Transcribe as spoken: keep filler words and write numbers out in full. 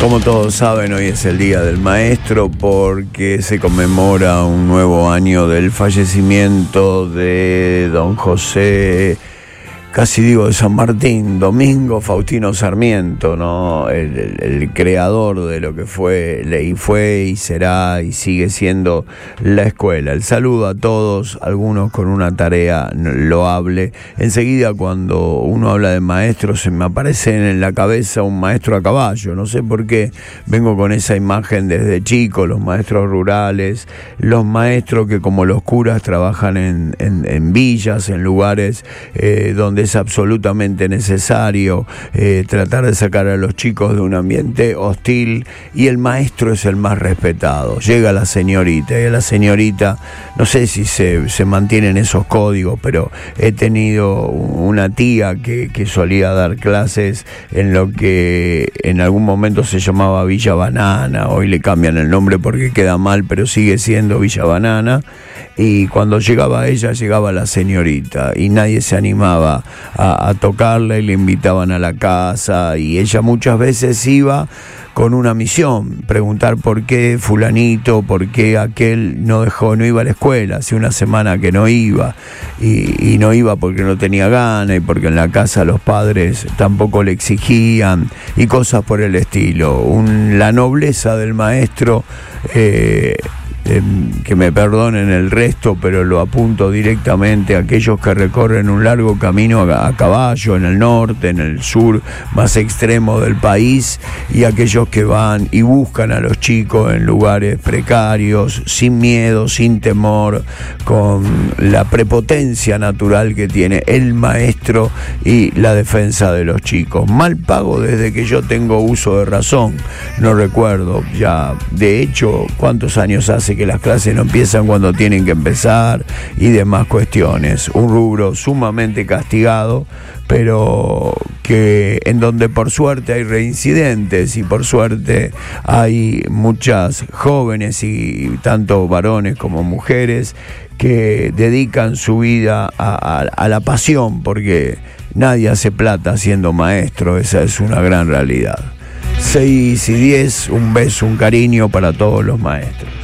Como todos saben, hoy es el Día del Maestro porque se conmemora un nuevo año del fallecimiento de don José, casi digo de San Martín, Domingo Faustino Sarmiento, ¿no? El, el, el creador de lo que fue, y fue y será y sigue siendo la escuela. El saludo a todos, algunos con una tarea loable. Enseguida, cuando uno habla de maestros, se me aparece en la cabeza un maestro a caballo. No sé por qué vengo con esa imagen desde chico, los maestros rurales, los maestros que como los curas trabajan en, en, en villas, en lugares eh, donde es absolutamente necesario eh, tratar de sacar a los chicos de un ambiente hostil, y el maestro es el más respetado. Llega la señorita, y a la señorita, no sé si se, se mantienen esos códigos, pero he tenido una tía que, que solía dar clases en lo que en algún momento se llamaba Villa Banana. Hoy le cambian el nombre porque queda mal, pero sigue siendo Villa Banana. Y cuando llegaba ella, llegaba la señorita, y nadie se animaba a, a tocarla, y le invitaban a la casa, y ella muchas veces iba con una misión: preguntar por qué fulanito, por qué aquel no dejó, no iba a la escuela, hace una semana que no iba, y, y no iba porque no tenía ganas, y porque en la casa los padres tampoco le exigían, y cosas por el estilo. Un, la nobleza del maestro, eh, Eh, que me perdonen el resto, pero lo apunto directamente a aquellos que recorren un largo camino a, a caballo en el norte, en el sur más extremo del país, y aquellos que van y buscan a los chicos en lugares precarios, sin miedo, sin temor, con la prepotencia natural que tiene el maestro y la defensa de los chicos. Mal pago desde que yo tengo uso de razón, no recuerdo ya, de hecho, cuántos años hace que las clases no empiezan cuando tienen que empezar y demás cuestiones. Un rubro sumamente castigado, pero que en donde por suerte hay reincidentes, y por suerte hay muchas jóvenes, y tanto varones como mujeres, que dedican su vida a, a, a la pasión, porque nadie hace plata siendo maestro. Esa es una gran realidad. seis y diez, un beso, un cariño para todos los maestros.